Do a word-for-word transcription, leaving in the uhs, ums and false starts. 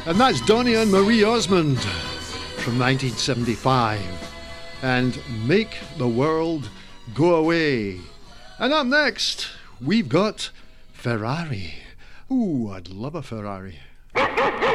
And that's Donny and Marie Osmond from nineteen seventy-five and Make the World Go Away. And up next, we've got Ferrari. Ooh, I'd love a Ferrari.